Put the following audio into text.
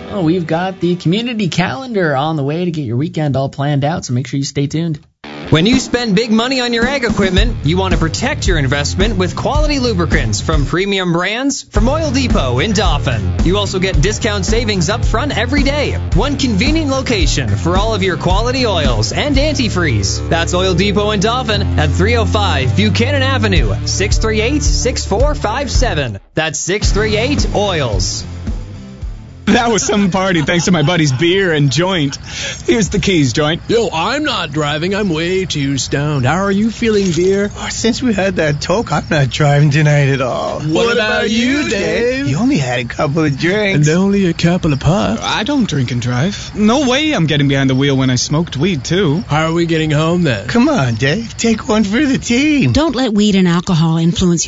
Oh, we've got the community calendar on the way to get your weekend all planned out, so make sure you stay tuned. When you spend big money on your ag equipment, you want to protect your investment with quality lubricants from premium brands from Oil Depot in Dauphin. You also get discount savings up front every day. One convenient location for all of your quality oils and antifreeze. That's Oil Depot in Dauphin at 305 Buchanan Avenue, 638-6457. That's 638-OILS. That was some party thanks to my buddy's beer and joint. Here's the keys, joint. Yo, I'm not driving. I'm way too stoned. How are you feeling, beer? Oh, since we had that talk, I'm not driving tonight at all. What about you, Dave? You only had a couple of drinks. And only a couple of puffs. I don't drink and drive. No way I'm getting behind the wheel when I smoked weed, too. How are we getting home, then? Come on, Dave. Take one for the team. Don't let weed and alcohol influence you.